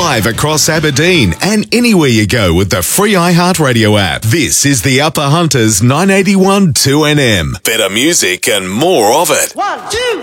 live across Aberdeen and anywhere you go with the free iHeartRadio app. This is the Upper Hunters 981 2NM. Better music and more of it. 1, 2.